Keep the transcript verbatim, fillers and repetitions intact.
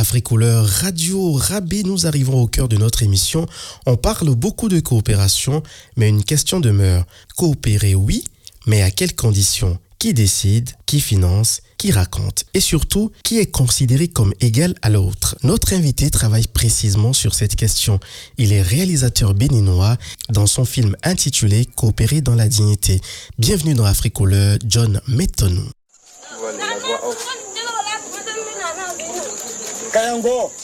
Africouleur Radio Rabais, nous arrivons au cœur de notre émission. On parle beaucoup de coopération, mais une question demeure. Coopérer, oui, mais à quelles conditions ? Qui décide ? Qui finance ? Qui raconte ? Et surtout, qui est considéré comme égal à l'autre ? Notre invité travaille précisément sur cette question. Il est réalisateur béninois dans son film intitulé « Coopérer dans la dignité ». Bienvenue dans Africouleur, John Metonou. Kayango,